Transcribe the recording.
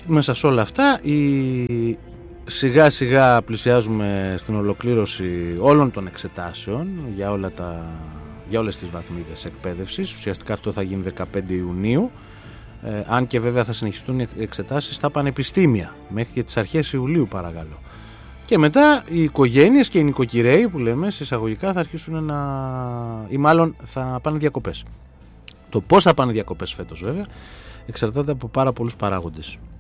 μέσα σε όλα αυτά σιγά σιγά πλησιάζουμε στην ολοκλήρωση όλων των εξετάσεων για όλες τις βαθμίδες εκπαίδευσης. Ουσιαστικά αυτό θα γίνει 15 Ιουνίου, αν και βέβαια θα συνεχιστούν οι εξετάσεις στα πανεπιστήμια μέχρι και τις αρχές Ιουλίου, παρακαλώ. Και μετά οι οικογένειες και οι νοικοκυρέοι, που λέμε σε εισαγωγικά, θα αρχίσουν ή μάλλον θα πάνε διακοπές. Το πώς θα πάνε διακοπές φέτος βέβαια εξαρτάται από πάρα πολλούς παράγοντες.